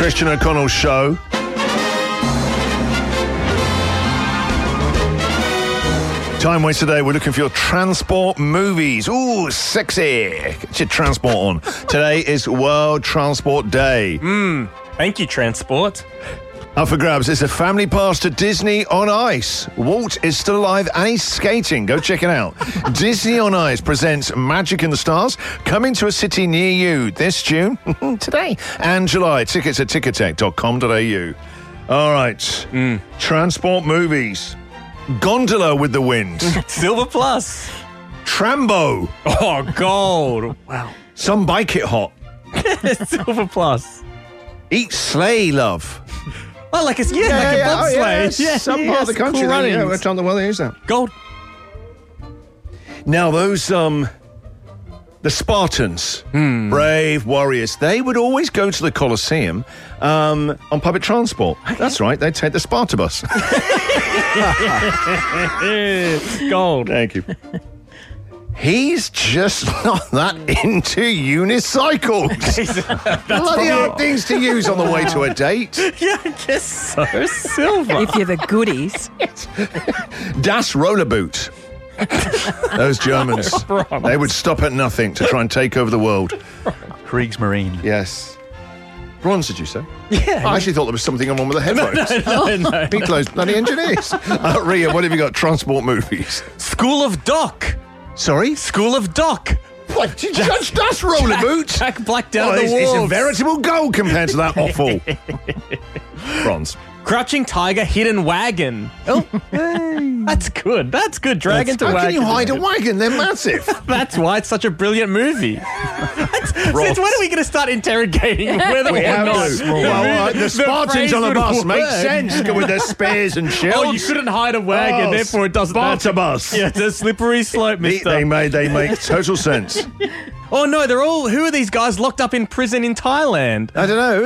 Christian O'Connell Show. Time waste today, we're looking for your transport movies. Ooh, sexy. Get your transport on. Today is World Transport Day. Thank you, Transport. Up for grabs, it's a family pass to Disney on Ice. Walt is still alive and he's skating. Go check it out. Disney on Ice presents Magic in the Stars, coming to a city near you this June, today, and July. Tickets at ticketek.com.au. All right, transport movies. Gondola with the Wind. Silver Plus. Trambo. Oh, gold. Wow. Some Bike It Hot. Silver Plus. Eat Sleigh, love. Oh, like a bobsleigh. Some part of the country. Cool runnings. Which time the world is that? Gold. Now, those, the Spartans, brave warriors, they would always go to the Colosseum on public transport. That's right, they'd take the Sparta bus. Gold. Thank you. He's just not that into unicycles. Bloody hard things to use on the way to a date. Yeah, I guess so. Silver. If you're the goodies. Das Rollerboot. Those Germans, they would stop at nothing to try and take over the world. Kriegsmarine. Yes. Bronze, did you say? Yeah. I actually thought there was something wrong with the headphones. No. Beat those bloody engineers. Ria, what have you got? Transport movies. School of Doc. Sorry? School of Doc. What? Judge Das Rollerboot? Jack Black down the it's walls. a veritable goal compared to that offal. Bronze. Crouching Tiger, Hidden Wagon. Oh, that's good. That's good. Dragon to How wagon. can you hide a wagon? They're massive. That's why it's such a brilliant movie. Since when are we going to start interrogating whether We or have not to. Well, the Spartans phrase on the would bus work? makes sense with their spears and shields. Oh, you couldn't hide a wagon, therefore it doesn't. Sparta bus. Yeah, it's a slippery slope, mister. They make total sense. Oh no, who are these guys locked up in prison in Thailand? I don't know.